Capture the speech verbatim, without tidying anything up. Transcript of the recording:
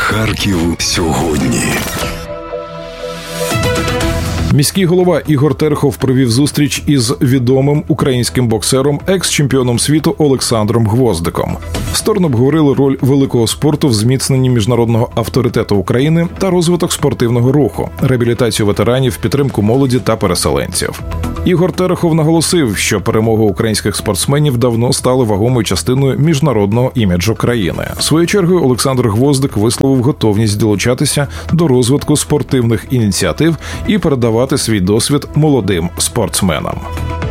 Харків сьогодні. Міський голова Ігор Терехов провів зустріч із відомим українським боксером, екс-чемпіоном світу Олександром Гвоздиком. Сторони обговорили роль великого спорту в зміцненні міжнародного авторитету України та розвиток спортивного руху, реабілітацію ветеранів, підтримку молоді та переселенців. Ігор Терехов наголосив, що перемога українських спортсменів давно стали вагомою частиною міжнародного іміджу країни. Своєю чергою Олександр Гвоздик висловив готовність долучатися до розвитку спортивних ініціатив і передавати свій досвід молодим спортсменам.